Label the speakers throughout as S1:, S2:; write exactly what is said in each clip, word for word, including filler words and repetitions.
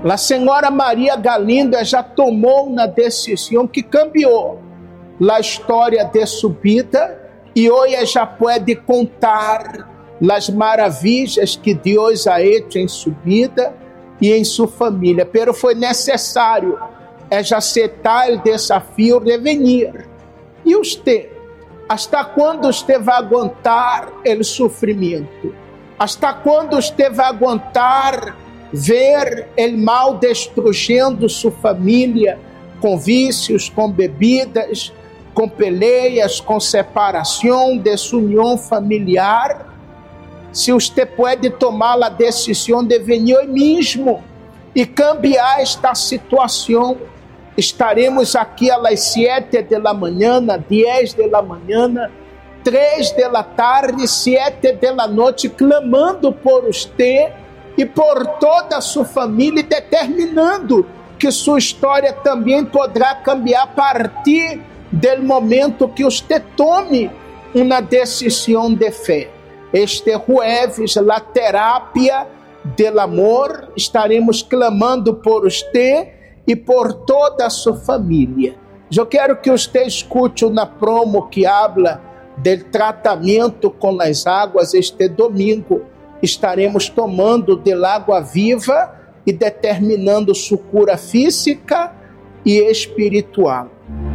S1: A senhora Maria Galindo já tomou uma decisão que cambiou a história de sua vida e hoje já pode contar as maravilhas que Deus ha hecho em sua vida e em sua família. Pero foi necessário ela aceitar o desafio de venir. E você? Hasta quando você vai aguentar o sofrimento? Hasta quando você vai aguentar ver o mal destruindo sua família com vícios, com bebidas, com peleias, com separação, desunião familiar? Se você pode tomar a decisão de venir hoje mesmo e cambiar esta situação, estaremos aqui às sete da manhã, dez da manhã, três da tarde, sete da noite, clamando por você e por toda a sua família, e determinando que sua história também poderá cambiar a partir do momento que você tome uma decisão de fé. Este jueves, a terapia do amor, estaremos clamando por você e por toda a sua família. Eu quero que você escute uma promo que habla do tratamento com as águas. Este domingo estaremos tomando de água viva e determinando sua cura física e espiritual.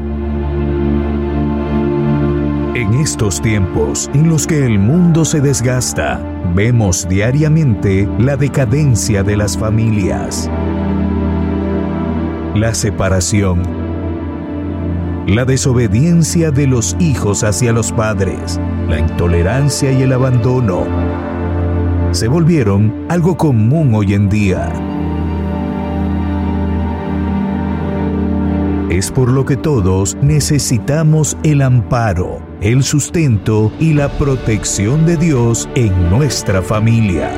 S2: En estos tiempos en los que el mundo se desgasta, vemos diariamente la decadencia de las familias, la separación, la desobediencia de los hijos hacia los padres, la intolerancia y el abandono. Se volvieron algo común hoy en día. Es por lo que todos necesitamos el amparo, el sustento y la protección de Dios en nuestra familia.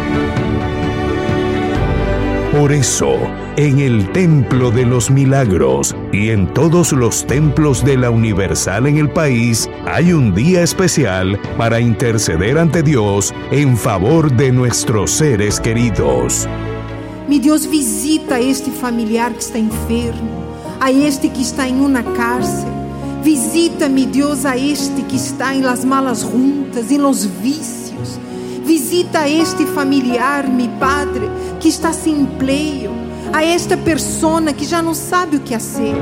S2: Por eso, en el Templo de los Milagros y en todos los templos de la Universal en el país, hay un día especial para interceder ante Dios en favor de nuestros seres queridos.
S3: Mi Deus, visita a este familiar que está enfermo, a este que está em uma cárcel. Visita, mi Deus, a este que está em las malas juntas, em los vícios. Visita a este familiar, mi Padre, que está sem emprego, a esta persona que já não sabe o que fazer.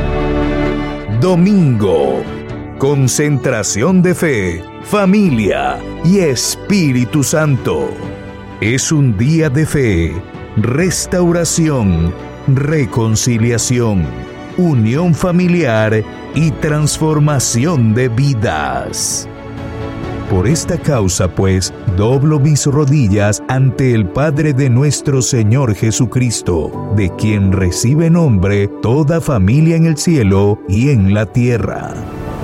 S2: Domingo, concentración de fe, familia y Espíritu Santo. Es un día de fe, restauración, reconciliación, unión familiar y transformación de vidas. Por esta causa, pues, doblo mis rodillas ante el Padre de nuestro Señor Jesucristo, de quien recibe nombre toda familia en el cielo y en la tierra.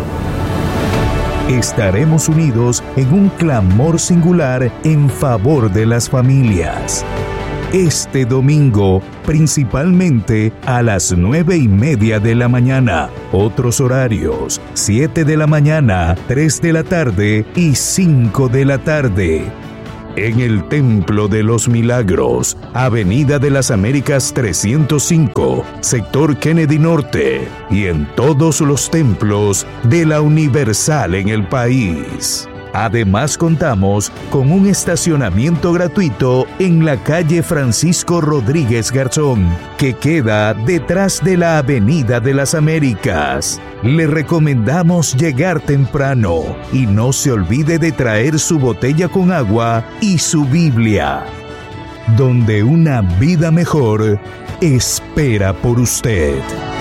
S2: Estaremos unidos en un clamor singular en favor de las familias. Este domingo, principalmente a las nueve y media de la mañana. Otros horarios, siete de la mañana, tres de la tarde y cinco de la tarde. En el Templo de los Milagros, Avenida de las Américas trescientos cinco, Sector Kennedy Norte, y en todos los templos de la Universal en el país. Además, contamos con un estacionamiento gratuito en la calle Francisco Rodríguez Garzón, que queda detrás de la Avenida de las Américas. Le recomendamos llegar temprano y no se olvide de traer su botella con agua y su Biblia, donde una vida mejor espera por usted.